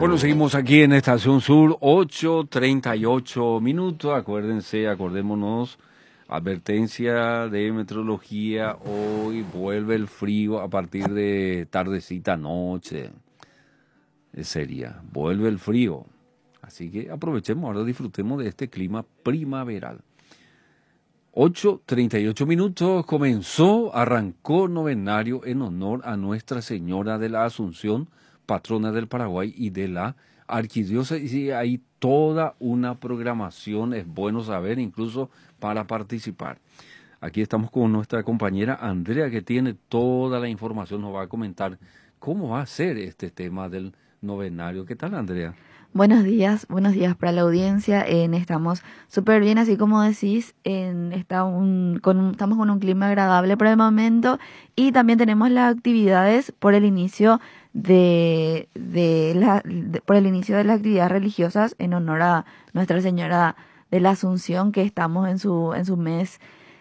Bueno, seguimos aquí en Estación Sur, 8:38. Acordémonos, advertencia de meteorología, hoy vuelve el frío a partir de tardecita, noche. Vuelve el frío. Así que aprovechemos, ahora disfrutemos de este clima primaveral. 8:38, arrancó novenario en honor a Nuestra Señora de la Asunción, patrona del Paraguay y de la arquidiócesis. Y hay toda una programación, es bueno saber, incluso para participar. Aquí estamos con nuestra compañera Andrea, que tiene toda la información, nos va a comentar cómo va a ser este tema del novenario. ¿Qué tal, Andrea? Buenos días para la audiencia. Estamos súper bien, así como decís, estamos con un clima agradable por el momento, y también tenemos las actividades por el inicio por el inicio de las actividades religiosas en honor a Nuestra Señora de la Asunción, que estamos en su mes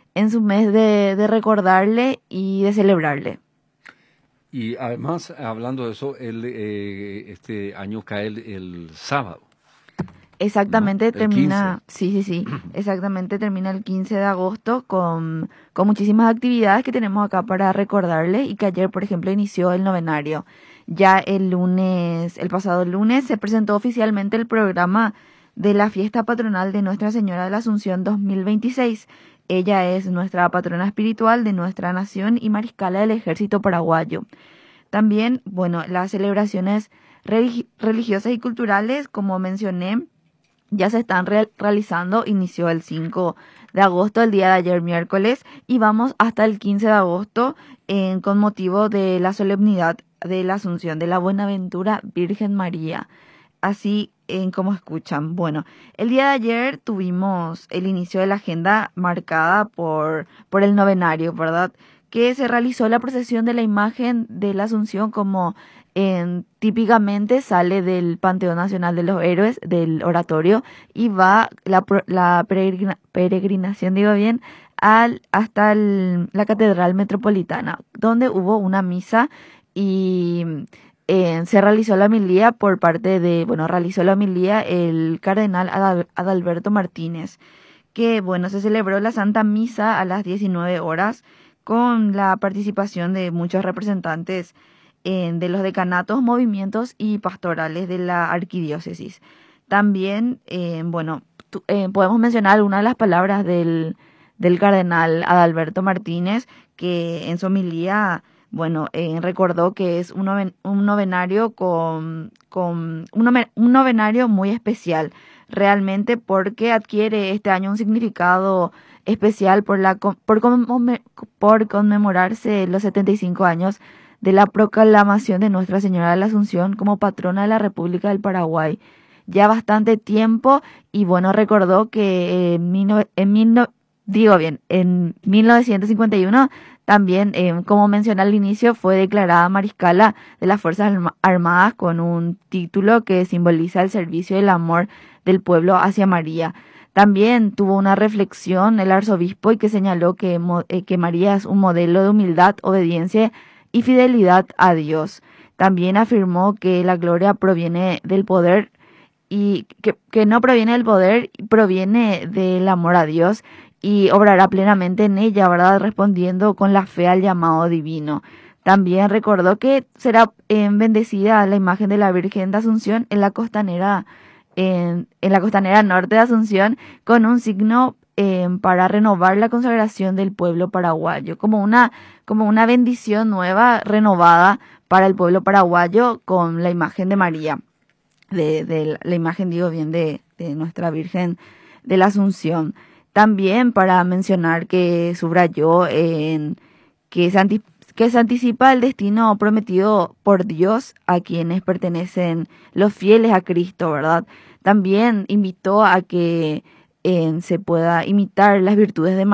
de recordarle y de celebrarle. Y además, hablando de eso, este año cae el sábado. Exactamente, ¿no? termina, sí, exactamente, termina el 15 de agosto con muchísimas actividades que tenemos acá para recordarle, y que ayer, por ejemplo, inició el novenario. Ya el pasado lunes, se presentó oficialmente el programa de la fiesta patronal de Nuestra Señora de la Asunción 2026. Ella es nuestra patrona espiritual de nuestra nación y mariscala del ejército paraguayo. También, bueno, las celebraciones religiosas y culturales, como mencioné, ya se están realizando. Inició el 5 de agosto, el día de ayer miércoles, y vamos hasta el 15 de agosto con motivo de la solemnidad de la Asunción de la Buenaventura Virgen María. Así como escuchan. Bueno, el día de ayer tuvimos el inicio de la agenda marcada por el novenario, ¿verdad? Que se realizó la procesión de la imagen de la Asunción, como típicamente sale del Panteón Nacional de los Héroes, del oratorio, y va la peregrinación, digo bien, hasta la Catedral Metropolitana, donde hubo una misa y se realizó la homilía realizó la homilía el cardenal Adalberto Martínez, que, se celebró la Santa Misa a las 19 horas con la participación de muchos representantes de los decanatos, movimientos y pastorales de la arquidiócesis. También, podemos mencionar algunas de las palabras del cardenal Adalberto Martínez, que en su homilía recordó que es un novenario un novenario muy especial, realmente, porque adquiere este año un significado especial por conmemorarse los 75 años de la proclamación de Nuestra Señora de la Asunción como patrona de la República del Paraguay. Ya bastante tiempo, y recordó que en 1951 también, como mencioné al inicio, fue declarada mariscala de las Fuerzas Armadas, con un título que simboliza el servicio y el amor del pueblo hacia María. También tuvo una reflexión el arzobispo, y que señaló que María es un modelo de humildad, obediencia y fidelidad a Dios. También afirmó que la gloria proviene del poder, y que no proviene del poder, proviene del amor a Dios, y obrará plenamente en ella, ¿verdad?, respondiendo con la fe al llamado divino. También recordó que será bendecida la imagen de la Virgen de Asunción en la costanera norte de Asunción, con un signo para renovar la consagración del pueblo paraguayo, como una bendición nueva, renovada para el pueblo paraguayo, con la imagen de María, de la imagen, digo bien, de nuestra Virgen de la Asunción. También, para mencionar, que subrayó que se anticipa el destino prometido por Dios a quienes pertenecen los fieles a Cristo, ¿verdad? También invitó a que se pueda imitar las virtudes de